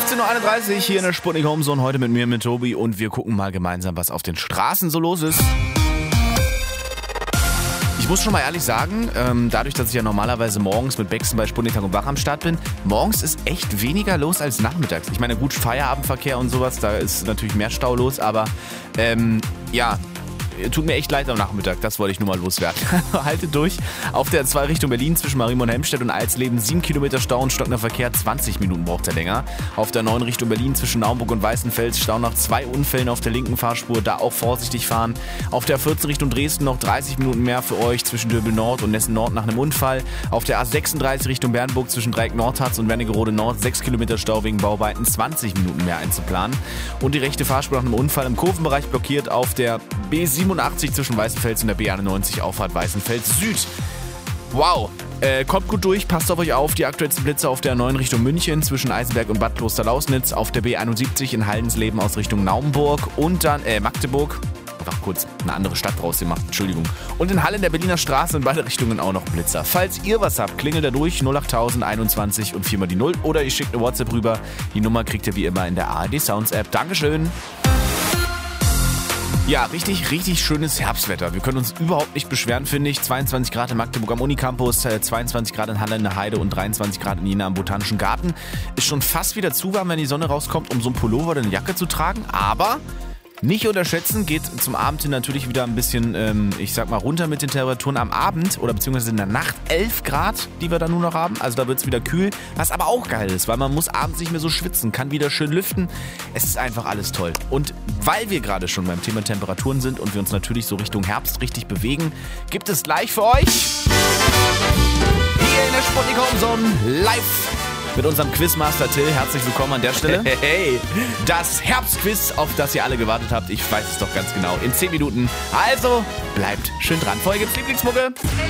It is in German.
18.31 Uhr hier in der Sputnik Homezone. Heute mit mir, mit Tobi. Und wir gucken mal gemeinsam, was auf den Straßen so los ist. Ich muss schon mal ehrlich sagen, dadurch, dass ich ja normalerweise morgens mit Bexen bei Sputnik Tag und Wach am Start bin, morgens ist echt weniger los als nachmittags. Ich meine, gut, Feierabendverkehr und sowas, da ist natürlich mehr Stau los, aber ja... Tut mir echt leid am Nachmittag, das wollte ich nur mal loswerden. Haltet durch. Auf der 2 Richtung Berlin zwischen Mariemont-Helmstedt und Alsleben 7 Kilometer Stau und stockender Verkehr, 20 Minuten braucht er länger. Auf der 9 Richtung Berlin zwischen Naumburg und Weißenfels Stau nach 2 Unfällen auf der linken Fahrspur, da auch vorsichtig fahren. Auf der 14 Richtung Dresden noch 30 Minuten mehr für euch zwischen Döbel Nord und Nessen Nord nach einem Unfall. Auf der A36 Richtung Bernburg zwischen Dreieck Nordharz und Wernigerode Nord 6 Kilometer Stau wegen Bauarbeiten, 20 Minuten mehr einzuplanen. Und die rechte Fahrspur nach einem Unfall im Kurvenbereich blockiert auf der B87 zwischen Weißenfels und der B91 Auffahrt Weißenfels Süd. Wow, kommt gut durch, passt auf euch auf. Die aktuellsten Blitze auf der 9 Richtung München zwischen Eisenberg und Bad Kloster-Lausnitz, auf der B71 in Haldensleben aus Richtung Naumburg und dann Magdeburg. Einfach kurz eine andere Stadt draus gemacht, Entschuldigung. Und in Halle in der Berliner Straße in beide Richtungen auch noch ein Blitzer. Falls ihr was habt, klingelt da durch 08000 21 und 4 mal die 0 oder ihr schickt eine WhatsApp rüber. Die Nummer kriegt ihr wie immer in der ARD Sounds App. Dankeschön. Ja, richtig schönes Herbstwetter. Wir können uns überhaupt nicht beschweren, finde ich. 22 Grad in Magdeburg am Unicampus, 22 Grad in Halle in der Heide und 23 Grad in Jena am Botanischen Garten. Ist schon fast wieder zu warm, wenn die Sonne rauskommt, um so einen Pullover oder eine Jacke zu tragen. Aber nicht unterschätzen, geht zum Abend hin natürlich wieder ein bisschen, ich sag mal, runter mit den Temperaturen am Abend oder beziehungsweise in der Nacht 11 Grad, die wir da nur noch haben. Also da wird es wieder kühl, was aber auch geil ist, weil man muss abends nicht mehr so schwitzen, kann wieder schön lüften. Es ist einfach alles toll. Und weil wir gerade schon beim Thema Temperaturen sind und wir uns natürlich so Richtung Herbst richtig bewegen, gibt es gleich für euch hier in der Sputnik Homezone live mit unserem Quizmaster Till. Herzlich willkommen an der Stelle. Hey, das Herbstquiz, auf das ihr alle gewartet habt. Ich weiß es doch ganz genau. In 10 Minuten. Also, bleibt schön dran. Vorher gibt's Lieblingsmucke.